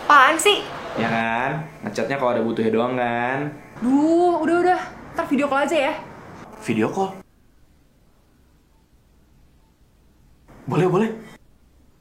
Apaan sih? Ya kan? Ngechatnya kalau ada butuhnya doang kan? Udah. Ntar video call aja ya. Video call? Boleh.